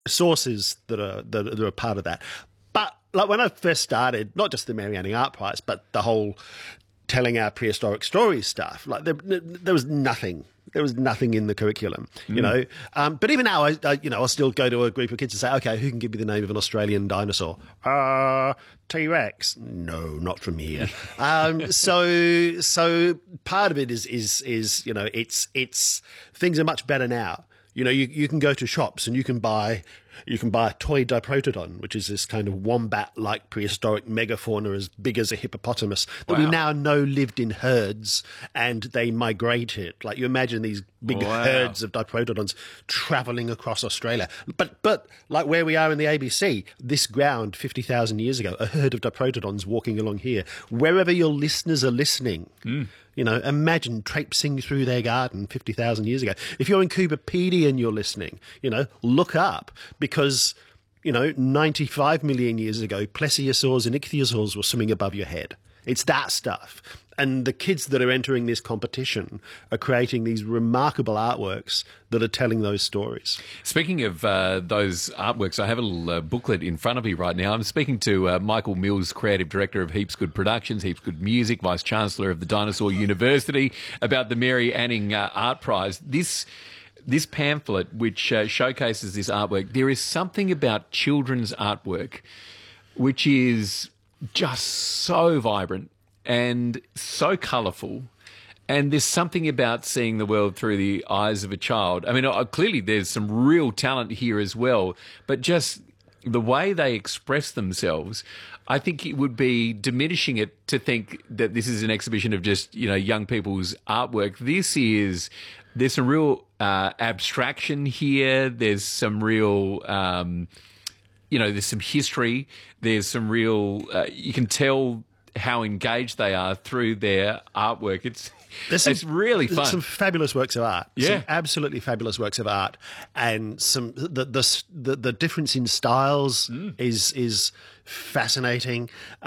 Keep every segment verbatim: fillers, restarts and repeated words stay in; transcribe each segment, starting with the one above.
sources that are that, that are a part of that. But like when I first started, not just the Mary Anning Art Prize, but the whole telling our prehistoric stories stuff, like there, there was nothing. There was nothing in the curriculum, you mm. know. Um, but even now, I, I, you know, I'll still go to a group of kids and say, "Okay, who can give me the name of an Australian dinosaur?" Uh, T-Rex. No, not from here. um, so, so part of it is, is, is, you know, it's, it's things are much better now. You know, you you can go to shops and you can buy you can buy a toy diprotodon, which is this kind of wombat-like prehistoric megafauna as big as a hippopotamus that wow. we now know lived in herds and they migrated. Like you imagine these big wow. herds of diprotodons travelling across Australia. But but like where we are in the A B C, this ground fifty thousand years ago, a herd of diprotodons walking along here. Wherever your listeners are listening. Mm. You know, imagine traipsing through their garden fifty thousand years ago. If you're in Cooperpedia and you're listening, you know, look up because, you know, ninety-five million years ago, plesiosaurs and ichthyosaurs were swimming above your head. It's that stuff. And the kids that are entering this competition are creating these remarkable artworks that are telling those stories. Speaking of uh, those artworks, I have a little uh, booklet in front of me right now. I'm speaking to uh, Michael Mills, Creative Director of Heaps Good Productions, Heaps Good Music, Vice Chancellor of the Dinosaur University, about the Mary Anning uh, Art Prize. This... This pamphlet, which uh, showcases this artwork, there is something about children's artwork which is just so vibrant and so colourful. And there's something about seeing the world through the eyes of a child. I mean, uh, clearly there's some real talent here as well, but just the way they express themselves, I think it would be diminishing it to think that this is an exhibition of just, you know, young people's artwork. This is, there's some real uh, abstraction here. There's some real, um, you know, there's some history. There's some real, uh, you can tell how engaged they are through their artwork. It's There's some, it's really fun. Some fabulous works of art. Yeah. Some absolutely fabulous works of art. And some the the the, the difference in styles mm. is is fascinating.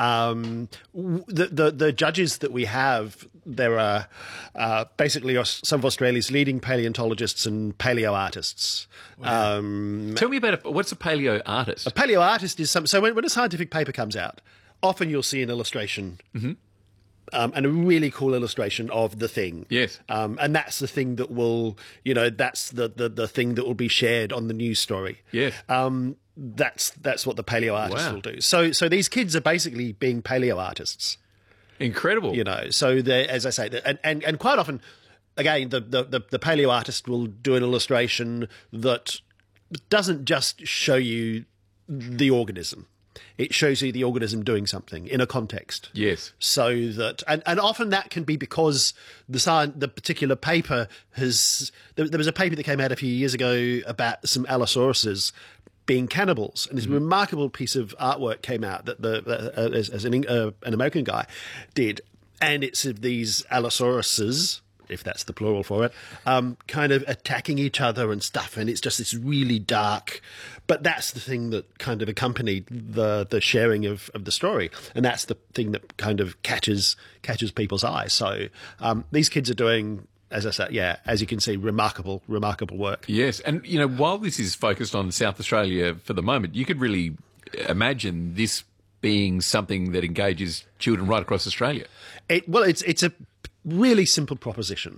Um, the, the the judges that we have, there are uh, basically some of Australia's leading paleontologists and paleo artists. Wow. Um, Tell me about a, what's a paleo artist? A paleo artist is some. So when, when a scientific paper comes out, often you'll see an illustration. Mm-hmm. Um, and a really cool illustration of the thing. Yes. Um, and that's the thing that will, you know, that's the, the, the thing that will be shared on the news story. Yes. Um, that's that's what the paleo artists wow. will do. So so these kids are basically being paleo artists. Incredible. You know, so they, as I say, and, and, and quite often, again, the, the, the, the paleo artist will do an illustration that doesn't just show you the organism. It shows you the organism doing something in a context. Yes. So that, and, and often that can be because the science, the particular paper has, there, there was a paper that came out a few years ago about some Allosauruses being cannibals. And this mm-hmm. remarkable piece of artwork came out that the, uh, as, as an, uh, an American guy did. And it's of these Allosauruses, if that's the plural for it, um, kind of attacking each other and stuff. And it's just this really dark, but that's the thing that kind of accompanied the the sharing of, of the story. And that's the thing that kind of catches catches people's eye. So um, these kids are doing, as I said, yeah, as you can see, remarkable, remarkable work. Yes. And, you know, while this is focused on South Australia for the moment, you could really imagine this being something that engages children right across Australia. It, well, it's it's a really simple proposition.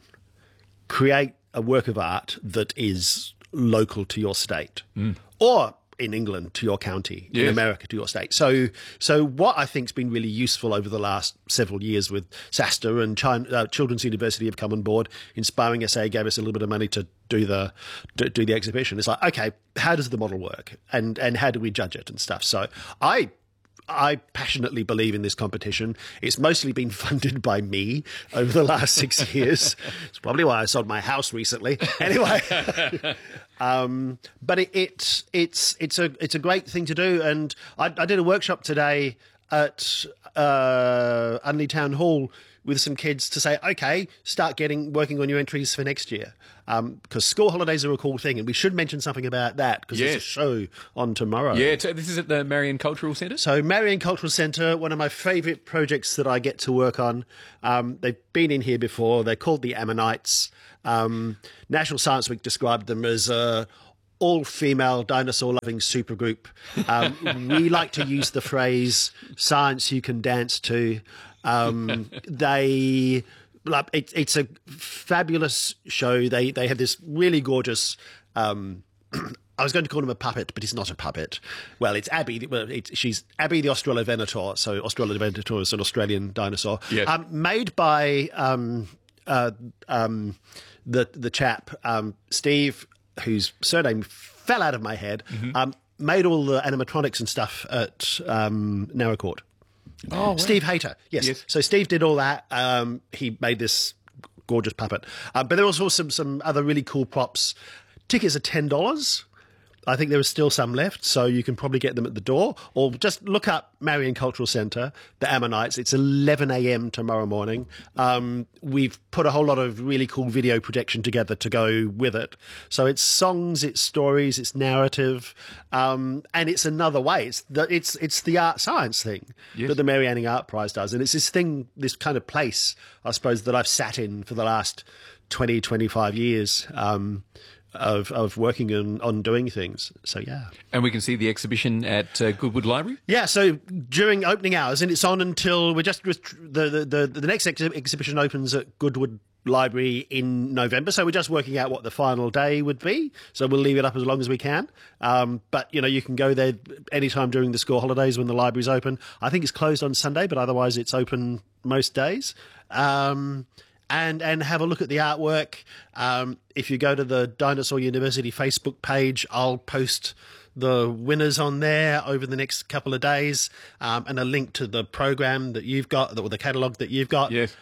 Create a work of art that is local to your state, mm. or in England to your county, yes. in America to your state. So, so what I think's been really useful over the last several years with SASTA and China, uh, Children's University have come on board. Inspiring S A gave us a little bit of money to do the do, do the exhibition. It's like, okay, how does the model work, and and how do we judge it and stuff. So I. I passionately believe in this competition. It's mostly been funded by me over the last six years. It's probably why I sold my house recently. Anyway, um, but it, it, it's it's a it's a great thing to do. And I, I did a workshop today at uh, Unley Town Hall with some kids to say, okay, start getting working on your entries for next year. Um, because school holidays are a cool thing, and we should mention something about that because yes. there's a show on tomorrow. Yeah, so this is at the Marion Cultural Centre? So Marion Cultural Centre, one of my favourite projects that I get to work on. Um, they've been in here before. They're called the Ammonites. Um, National Science Week described them as a all-female dinosaur-loving supergroup. Um, we like to use the phrase "science you can dance to." Um, they, like, it, it's a fabulous show. They they have this really gorgeous. Um, I was going to call him a puppet, but he's not a puppet. Well, it's Abby. Well, it's, she's Abby the Australovenator. So Australovenator is an Australian dinosaur. Yes. Um, made by um, uh, um, the the chap um, Steve, whose surname fell out of my head. Mm-hmm. Um, made all the animatronics and stuff at um, Narracourt. Oh, wow. Steve Hayter. Yes. Yes. So Steve did all that. Um, he made this gorgeous puppet. Um, but there was also some some other really cool props. Tickets are ten dollars. I think there is still some left, so you can probably get them at the door. Or just look up Marion Cultural Centre, the Ammonites. It's eleven a.m. tomorrow morning. Um, we've put a whole lot of really cool video projection together to go with it. So it's songs, it's stories, it's narrative, um, and it's another way. It's the, it's, it's the art science thing yes. that the Mary Anning Art Prize does. And it's this thing, this kind of place, I suppose, that I've sat in for the last twenty, twenty-five years. Um Of, of working on, on doing things. So, yeah. And we can see the exhibition at uh, Goodwood Library? Yeah, so during opening hours, and it's on until we're just, the, the, the, the next ex- exhibition opens at Goodwood Library in November, so we're just working out what the final day would be. So we'll leave it up as long as we can. Um, but, you know, you can go there anytime during the school holidays when the library's open. I think it's closed on Sunday, but otherwise it's open most days. Um And and have a look at the artwork. Um, if you go to the Dinosaur University Facebook page, I'll post the winners on there over the next couple of days, um, and a link to the program that you've got, or the catalogue that you've got. Yes.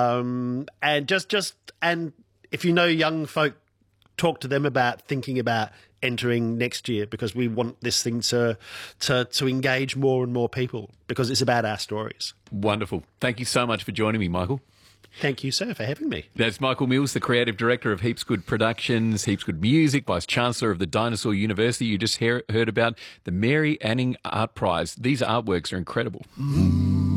Um, and just just and if you know young folk, talk to them about thinking about entering next year, because we want this thing to to to engage more and more people, because it's about our stories. Wonderful. Thank you so much for joining me, Michael. Thank you, sir, for having me. That's Michael Mills, the creative director of Heaps Good Productions, Heaps Good Music, Vice Chancellor of the Dinosaur University. You just hear, heard about the Mary Anning Art Prize. These artworks are incredible. Mm.